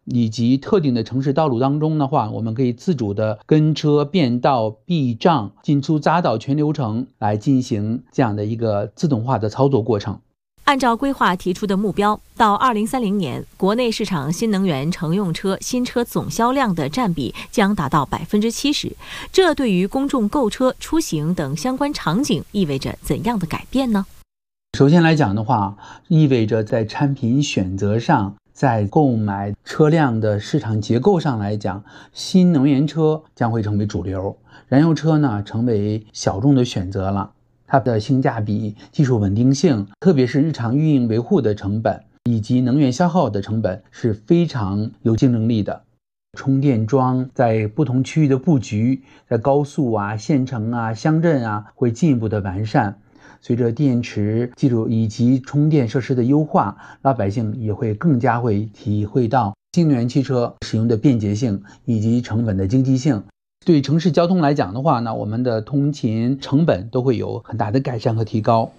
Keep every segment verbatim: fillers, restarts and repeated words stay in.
以及特定的城市道路当中的话，我们可以自主的跟车、变道、避障、进出匝道全流程来进行这样的一个自动化的操作过程。 按照规划提出的目标，到二零三零年，国内市场新能源乘用车新车总销量的占比将达到百分之七十。这对于公众购车、出行等相关场景意味着怎样的改变呢？ 首先来讲的话，意味着在产品选择上，在购买车辆的市场结构上来讲，新能源车将会成为主流，燃油车呢成为小众的选择了。它的性价比、技术稳定性，特别是日常运营维护的成本以及能源消耗的成本是非常有竞争力的。充电桩在不同区域的布局，在高速啊、县城啊、乡镇啊会进一步的完善。随着电池技术以及充电设施的优化，老百姓也会更加会体会到新能源汽车使用的便捷性以及成本的经济性。对城市交通来讲的话呢，我们的通勤成本都会有很大的改善和提高。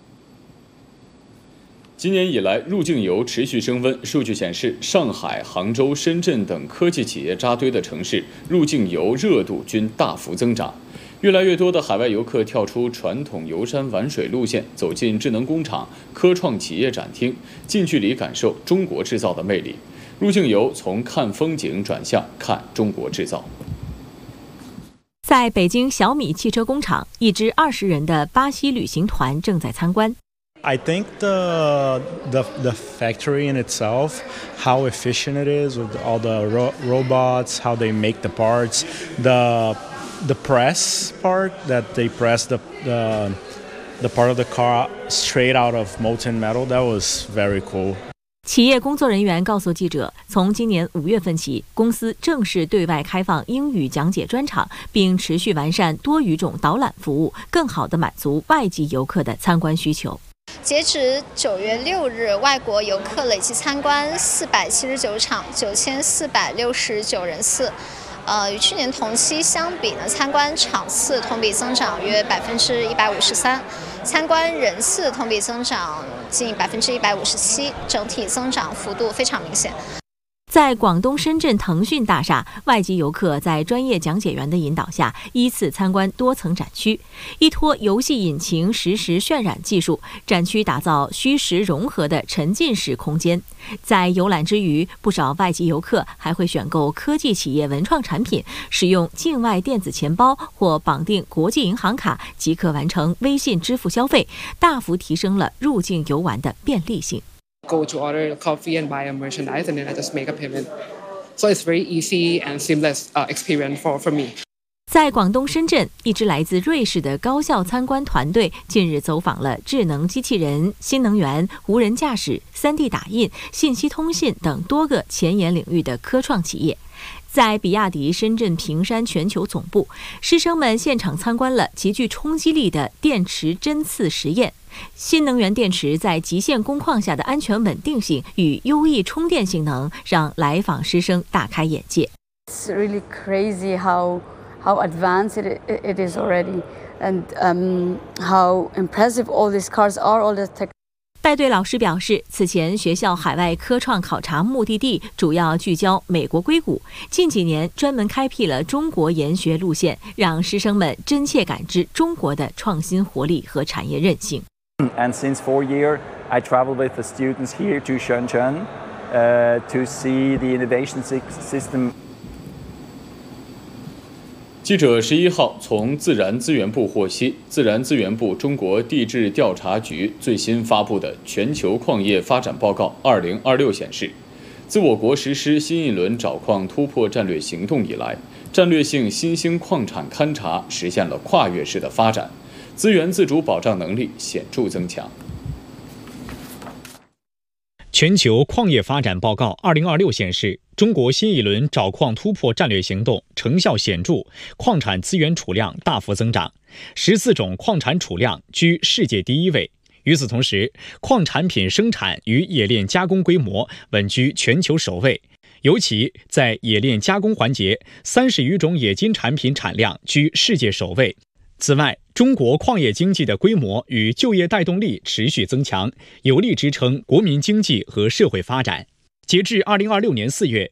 今年以来，入境游持续升温。数据显示，上海、杭州、深圳等科技企业扎堆的城市，入境游热度均大幅增长。越来越多的海外游客跳出传统游山玩水路线，走进智能工厂、科创企业展厅，近距离感受中国制造的魅力。入境游从看风景转向看中国制造。 在北京小米汽车工厂，一支二十人的巴西旅行团正在参观。 I think the, the the factory in itself, how efficient it is with all the ro robots, how they make the parts, the the press part that they press the, the the part of the car straight out of molten metal, that was very cool. 企业工作人员告诉记者，从今年五月份起，公司正式对外开放英语讲解专场，并持续完善多语种导览服务，更好地满足外籍游客的参观需求。 截止九月六日，外国游客累计参观四百七十九场，九千四百六十九人次。呃，与去年同期相比呢，参观场次同比增长约百分之一百五十三，参观人次同比增长近百分之一百五十七，整体增长幅度非常明显。 在广东深圳腾讯大厦，外籍游客在专业讲解员的引导下，依次参观多层展区。依托游戏引擎实时渲染技术，展区打造虚实融合的沉浸式空间。在游览之余，不少外籍游客还会选购科技企业文创产品，使用境外电子钱包或绑定国际银行卡即可完成微信支付消费，大幅提升了入境游玩的便利性。 Go to order coffee and buy a merchandise, and then I just make a payment. So it's very easy and seamless uh, experience for, for me. 在广东深圳，一支来自瑞士的高校参观团队近日走访了智能机器人、新能源、无人驾驶、三 D 打印、信息通信等多个前沿领域的科创企业。在比亚迪深圳坪山全球总部，师生们现场参观了极具冲击力的电池针刺实验。新能源电池在极限工况下的安全稳定性与优异充电性能，让来访师生大开眼界。 It's really crazy how how advanced it it is already, and um, how impressive all these cars are. All the tech. 带队老师表示，此前学校海外科创考察目的地主要聚焦美国硅谷，近几年专门开辟了中国研学路线，让师生们真切感知中国的创新活力和产业韧性。 And since four years, I travel with the students here to Shenzhen uh, to see the innovation system. 记者十一号从自然资源部获悉，自然资源部中国地质调查局最新发布的全球矿业发展报告二零二六显示，自我国实施新一轮找矿突破战略行动以来，战略性新兴矿产勘察实现了跨越式的发展，资源自主保障能力显著增强。 全球矿业发展报告二零二六显示，中国新一轮找矿突破战略行动成效显著，矿产资源储量大幅增长，十四种矿产储量居世界第一位。与此同时，矿产品生产与冶炼加工规模稳居全球首位，尤其在冶炼加工环节，三十余种冶金产品产量居世界首位。此外，中国矿业经济的规模与就业带动力持续增强，有力支撑国民经济和社会发展。截至二零二六年四月，